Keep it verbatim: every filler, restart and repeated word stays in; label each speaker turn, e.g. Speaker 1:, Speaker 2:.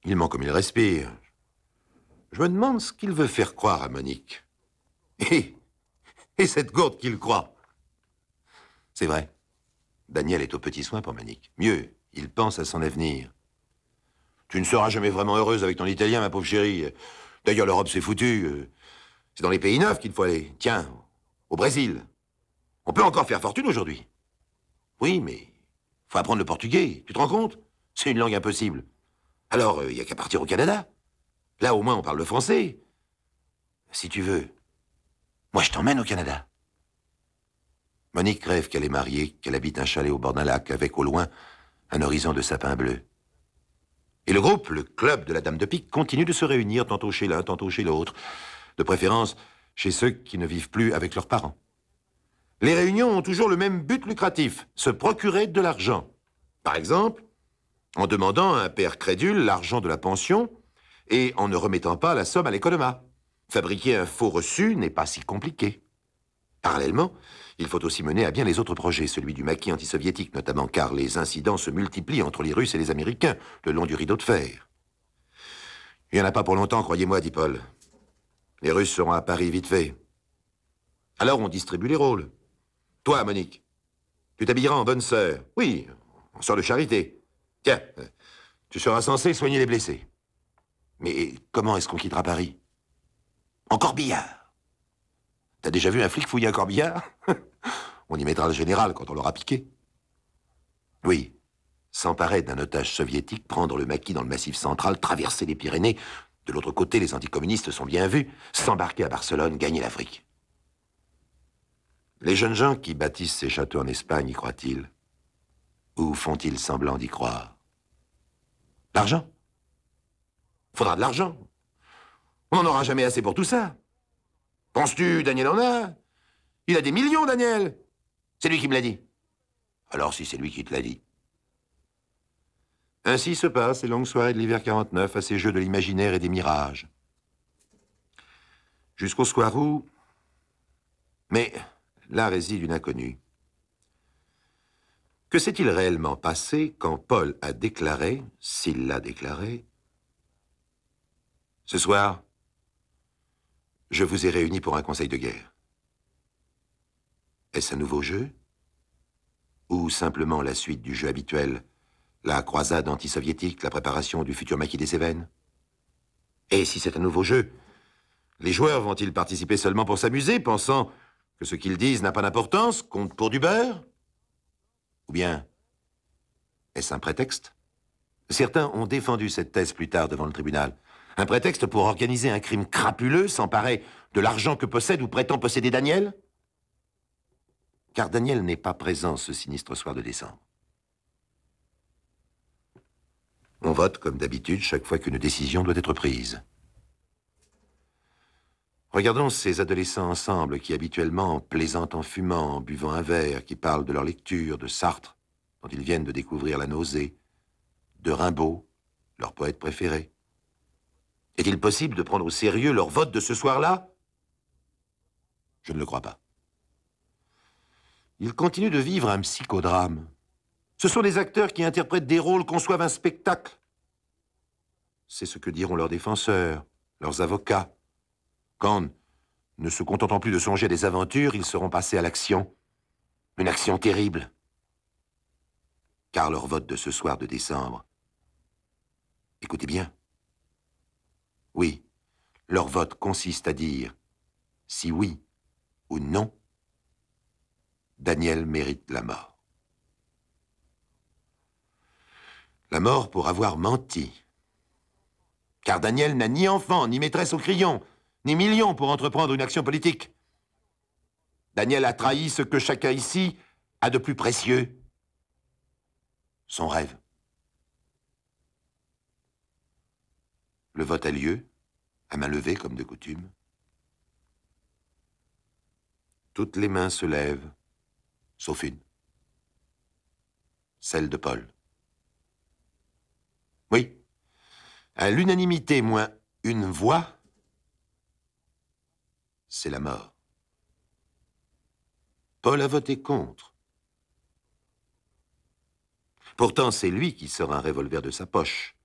Speaker 1: Il ment comme il respire. Je me demande ce qu'il veut faire croire à Monique. Et, et cette gourde qu'il croit. C'est vrai. Daniel est aux petits soins pour Monique. Mieux, il pense à son avenir. Tu ne seras jamais vraiment heureuse avec ton Italien, ma pauvre chérie. D'ailleurs, l'Europe, c'est foutu. C'est dans les pays neufs qu'il faut aller. Tiens, au Brésil. On peut encore faire fortune aujourd'hui. Oui, mais faut apprendre le portugais. Tu te rends compte? C'est une langue impossible. Alors, il euh, n'y a qu'à partir au Canada. Là, au moins, on parle le français. Si tu veux, moi, je t'emmène au Canada. Monique rêve qu'elle est mariée, qu'elle habite un chalet au bord d'un lac, avec au loin un horizon de sapins bleus. Et le groupe, le club de la Dame de Pique, continue de se réunir tantôt chez l'un, tantôt chez l'autre. De préférence chez ceux qui ne vivent plus avec leurs parents. Les réunions ont toujours le même but lucratif, se procurer de l'argent. Par exemple, en demandant à un père crédule l'argent de la pension et en ne remettant pas la somme à l'économat. Fabriquer un faux reçu n'est pas si compliqué. Parallèlement, il faut aussi mener à bien les autres projets, celui du maquis antisoviétique notamment, car les incidents se multiplient entre les Russes et les Américains, le long du rideau de fer. Il n'y en a pas pour longtemps, croyez-moi, dit Paul. Les Russes seront à Paris vite fait. Alors on distribue les rôles. Toi, Monique, tu t'habilleras en bonne sœur. Oui, en sœur de charité. Tiens, tu seras censé soigner les blessés. Mais comment est-ce qu'on quittera Paris? En corbillard. T'as déjà vu un flic fouiller un corbillard? On y mettra le général quand on l'aura piqué. Oui, s'emparer d'un otage soviétique, prendre le maquis dans le Massif central, traverser les Pyrénées. De l'autre côté, les anticommunistes sont bien vus. S'embarquer à Barcelone, gagner l'Afrique. Les jeunes gens qui bâtissent ces châteaux en Espagne, y croient-ils? Ou font-ils semblant d'y croire? L'argent? Faudra de l'argent. On n'en aura jamais assez pour tout ça. Penses-tu, Daniel en a? Il a des millions, Daniel. C'est lui qui me l'a dit. Alors si c'est lui qui te l'a dit. Ainsi se passent les longues soirées de l'hiver quarante-neuf à ces jeux de l'imaginaire et des mirages. Jusqu'au soir où... Mais là réside une inconnue. Que s'est-il réellement passé quand Paul a déclaré, s'il l'a déclaré, « Ce soir, je vous ai réunis pour un conseil de guerre. » Est-ce un nouveau jeu? Ou simplement la suite du jeu habituel, la croisade anti-soviétique, la préparation du futur maquis des Cévennes? Et si c'est un nouveau jeu, les joueurs vont-ils participer seulement pour s'amuser, pensant que ce qu'ils disent n'a pas d'importance, compte pour du beurre? Ou bien, est-ce un prétexte? Certains ont défendu cette thèse plus tard devant le tribunal. Un prétexte pour organiser un crime crapuleux, s'emparer de l'argent que possède ou prétend posséder Daniel? Car Daniel n'est pas présent ce sinistre soir de décembre. On vote, comme d'habitude, chaque fois qu'une décision doit être prise. Regardons ces adolescents ensemble qui habituellement plaisantent en fumant, en buvant un verre, qui parlent de leur lecture, de Sartre, dont ils viennent de découvrir la nausée, de Rimbaud, leur poète préféré. Est-il possible de prendre au sérieux leur vote de ce soir-là? Je ne le crois pas. Ils continuent de vivre un psychodrame. Ce sont des acteurs qui interprètent des rôles, conçoivent un spectacle. C'est ce que diront leurs défenseurs, leurs avocats. Quand, ne se contentant plus de songer à des aventures, ils seront passés à l'action. Une action terrible. Car leur vote de ce soir de décembre... Écoutez bien. Oui, leur vote consiste à dire si oui ou non, Daniel mérite la mort. La mort pour avoir menti. Car Daniel n'a ni enfant, ni maîtresse au crayon, ni millions pour entreprendre une action politique. Daniel a trahi ce que chacun ici a de plus précieux. Son rêve. Le vote a lieu, à main levée comme de coutume. Toutes les mains se lèvent, sauf une. Celle de Paul. Oui, à l'unanimité moins une voix, c'est la mort. Paul a voté contre. Pourtant, c'est lui qui sort un revolver de sa poche.